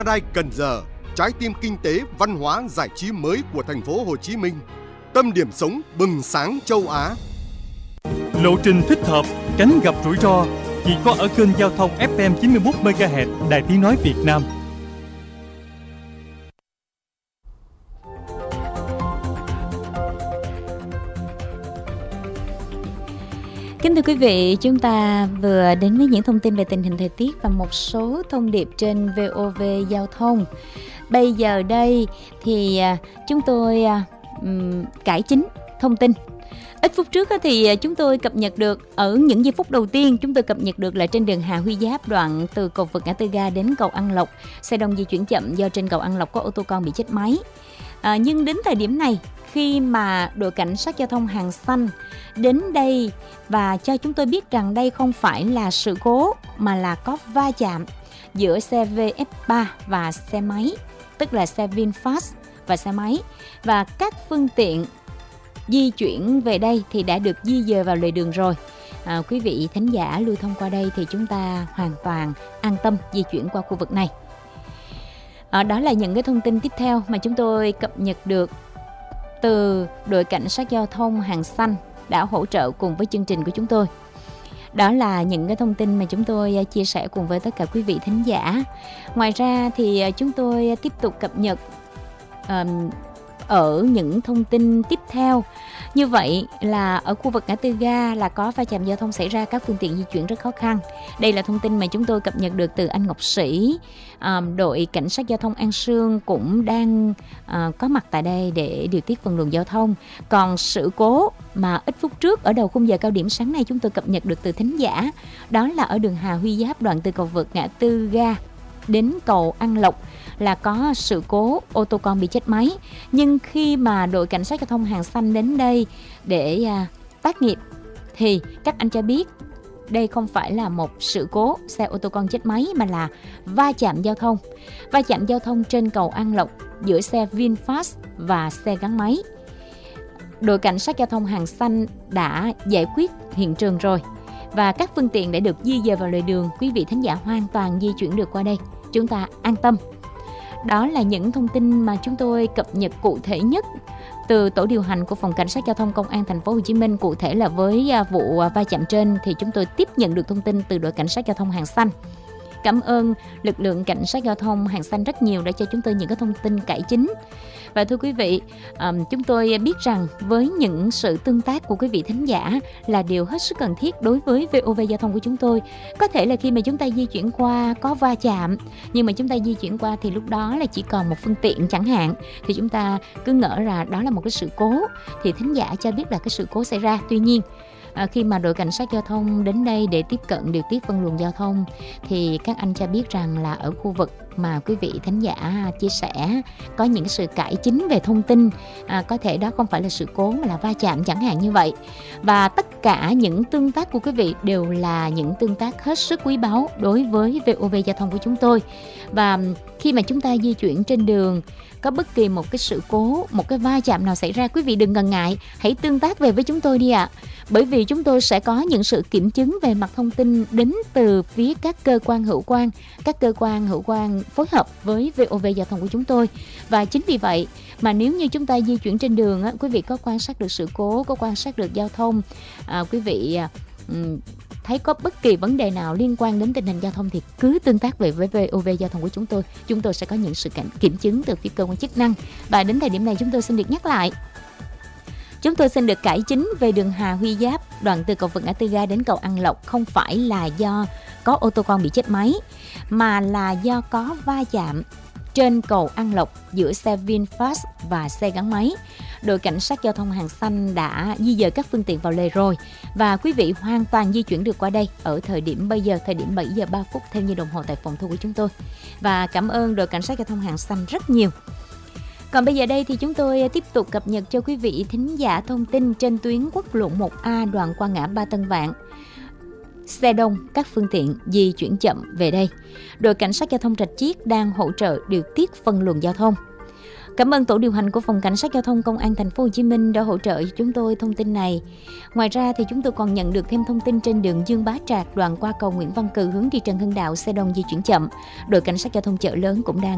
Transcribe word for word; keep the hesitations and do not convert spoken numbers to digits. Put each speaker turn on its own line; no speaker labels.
Paradise Cần Giờ, trái tim kinh tế, văn hóa, giải trí mới của thành phố Hồ Chí Minh, tâm điểm sống bừng sáng châu Á.
Lộ trình thích hợp, tránh gặp rủi ro chỉ có ở kênh giao thông ép em chín mươi mốt mê ga héc Đài Tiếng nói Việt Nam.
Kính thưa quý vị, chúng ta vừa đến với những thông tin về tình hình thời tiết và một số thông điệp trên vê o vê Giao thông. Bây giờ đây thì chúng tôi um, cải chính thông tin. Ít phút trước thì chúng tôi cập nhật được, ở những giây phút đầu tiên chúng tôi cập nhật được là trên đường Hà Huy Giáp, đoạn từ cầu vượt ngã tư ga đến cầu An Lộc, xe đông di chuyển chậm do trên cầu An Lộc có ô tô con bị chết máy. À, nhưng đến thời điểm này, khi mà đội cảnh sát giao thông Hàng Xanh đến đây và cho chúng tôi biết rằng đây không phải là sự cố mà là có va chạm giữa xe vê ép ba và xe máy, tức là xe VinFast và xe máy, và các phương tiện di chuyển về đây thì đã được di dời vào lề đường rồi. À, quý vị thính giả lưu thông qua đây thì chúng ta hoàn toàn an tâm di chuyển qua khu vực này. À, đó là những cái thông tin tiếp theo mà chúng tôi cập nhật được từ đội cảnh sát giao thông Hàng Xanh đã hỗ trợ cùng với chương trình của chúng tôi. Đó là những cái thông tin mà chúng tôi chia sẻ cùng với tất cả quý vị thính giả. Ngoài ra thì chúng tôi tiếp tục cập nhật um, ở những thông tin tiếp theo. Như vậy là ở khu vực ngã tư ga là có va chạm giao thông xảy ra, các phương tiện di chuyển rất khó khăn. Đây là thông tin mà chúng tôi cập nhật được từ anh Ngọc Sĩ. À, đội cảnh sát giao thông An Sương cũng đang à, có mặt tại đây để điều tiết phân luồng giao thông. Còn sự cố mà ít phút trước ở đầu khung giờ cao điểm sáng nay chúng tôi cập nhật được từ thính giả, đó là ở đường Hà Huy Giáp, đoạn từ cầu vượt ngã tư ga đến cầu An Lộc là có sự cố ô tô con bị chết máy. Nhưng khi mà đội cảnh sát giao thông Hàng Xanh đến đây để à, tác nghiệp thì các anh cho biết đây không phải là một sự cố xe ô tô con chết máy mà là va chạm giao thông. Va chạm giao thông trên cầu An Lộc giữa xe VinFast và xe gắn máy. Đội cảnh sát giao thông Hàng Xanh đã giải quyết hiện trường rồi và các phương tiện đã được di dời vào lề đường. Quý vị thính giả hoàn toàn di chuyển được qua đây, chúng ta an tâm. Đó là những thông tin mà chúng tôi cập nhật cụ thể nhất từ tổ điều hành của phòng cảnh sát giao thông công an thành phố Hồ Chí Minh. Cụ thể là với vụ va chạm trên thì chúng tôi tiếp nhận được thông tin từ đội cảnh sát giao thông Hàng Xanh. Cảm ơn lực lượng cảnh sát giao thông Hàng Xanh rất nhiều đã cho chúng tôi những cái thông tin cải chính. Và thưa quý vị, um, chúng tôi biết rằng với những sự tương tác của quý vị thính giả là điều hết sức cần thiết đối với vê o vê Giao thông của chúng tôi. Có thể là khi mà chúng ta di chuyển qua có va chạm, nhưng mà chúng ta di chuyển qua thì lúc đó là chỉ còn một phương tiện chẳng hạn, thì chúng ta cứ ngỡ là đó là một cái sự cố, thì thính giả cho biết là cái sự cố xảy ra. Tuy nhiên, À, khi mà đội cảnh sát giao thông đến đây để tiếp cận điều tiết phân luồng giao thông thì các anh cho biết rằng là ở khu vực mà quý vị thính giả chia sẻ có những sự cải chính về thông tin, à, có thể đó không phải là sự cố mà là va chạm chẳng hạn như vậy. Và tất cả những tương tác của quý vị đều là những tương tác hết sức quý báu đối với vê o vê Giao thông của chúng tôi. Và khi mà chúng ta di chuyển trên đường có bất kỳ một cái sự cố, một cái va chạm nào xảy ra, quý vị đừng ngần ngại, hãy tương tác về với chúng tôi đi ạ. À. Bởi vì chúng tôi sẽ có những sự kiểm chứng về mặt thông tin đến từ phía các cơ quan hữu quan, các cơ quan hữu quan phối hợp với vê o vê Giao thông của chúng tôi. Và chính vì vậy mà nếu như chúng ta di chuyển trên đường, á, quý vị có quan sát được sự cố, có quan sát được giao thông, à, quý vị à, thấy có bất kỳ vấn đề nào liên quan đến tình hình giao thông thì cứ tương tác về với vê o vê Giao thông của chúng tôi. Chúng tôi sẽ có những sự kiểm chứng từ phía cơ quan chức năng. Và đến thời điểm này chúng tôi xin được nhắc lại, chúng tôi xin được cải chính về đường Hà Huy Giáp, đoạn từ cầu vượt ngã tư ga đến cầu An Lộc không phải là do có ô tô con bị chết máy, mà là do có va chạm trên cầu An Lộc giữa xe VinFast và xe gắn máy. Đội cảnh sát giao thông Hàng Xanh đã di dời các phương tiện vào lề rồi và quý vị hoàn toàn di chuyển được qua đây ở thời điểm bây giờ, thời điểm bảy giờ ba phút theo như đồng hồ tại phòng thu của chúng tôi. Và cảm ơn đội cảnh sát giao thông Hàng Xanh rất nhiều. Còn bây giờ đây thì chúng tôi tiếp tục cập nhật cho quý vị thính giả thông tin trên tuyến quốc lộ một A đoạn qua ngã ba Tân Vạn. Xe đông, các phương tiện di chuyển chậm về đây. Đội cảnh sát giao thông Rạch Chiếc đang hỗ trợ điều tiết phân luồng giao thông. Cảm ơn tổ điều hành của phòng cảnh sát giao thông công an thành phố Hồ Chí Minh đã hỗ trợ cho chúng tôi thông tin này. Ngoài ra thì chúng tôi còn nhận được thêm thông tin trên đường Dương Bá Trạc đoạn qua cầu Nguyễn Văn Cừ hướng đi Trần Hưng Đạo, xe đông di chuyển chậm. Đội cảnh sát giao thông Chợ Lớn cũng đang